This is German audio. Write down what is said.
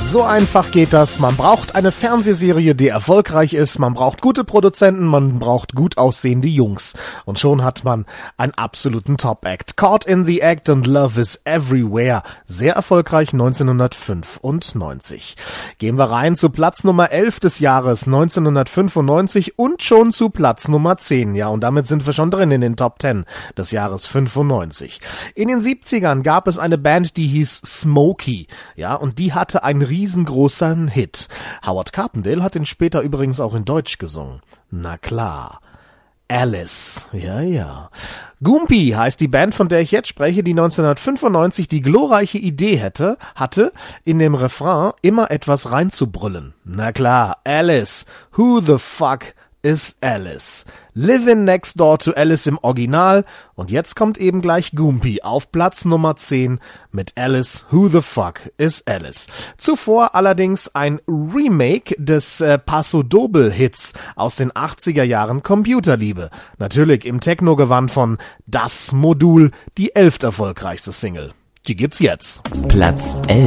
So einfach geht das. Man braucht eine Fernsehserie, die erfolgreich ist. Man braucht gute Produzenten, man braucht gut aussehende Jungs. Und schon hat man einen absoluten Top-Act. Caught in the Act and Love is Everywhere. Sehr erfolgreich 1995. Gehen wir rein zu Platz Nummer 11 des Jahres 1995 und schon zu Platz Nummer 10. Ja, und damit sind wir schon drin in den Top 10 des Jahres 95. In den 70ern gab es eine Band, die hieß Smokey. Ja, und die hatte einen riesengroßen Hit. Howard Carpendale hat ihn später übrigens auch in Deutsch gesungen. Na klar. Alice. Ja, ja. Goompy heißt die Band, von der ich jetzt spreche, die 1995 die glorreiche Idee hatte, in dem Refrain immer etwas reinzubrüllen. Na klar. Alice. Who the fuck is Alice? Living Next Door to Alice im Original. Und jetzt kommt eben gleich Goompy auf Platz Nummer 10 mit Alice, Who the Fuck is Alice. Zuvor allerdings ein Remake des Paso Doble Hits aus den 80er Jahren Computerliebe. Natürlich im Techno-Gewand von Das Modul, die 11. erfolgreichste Single. Die gibt's jetzt. Platz 11.